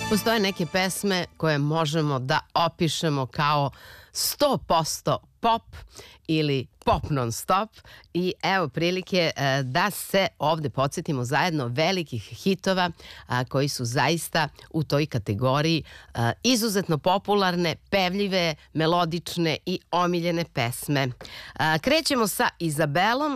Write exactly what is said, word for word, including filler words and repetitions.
Postoje neke pesme koje možemo da opišemo kao sto posto pop ili pop non stop i evo prilike e, da se ovde podsjetimo zajedno velikih hitova a, koji su zaista u toj kategoriji a, izuzetno popularne, pevljive, melodične i omiljene pesme. A, krećemo sa Izabelom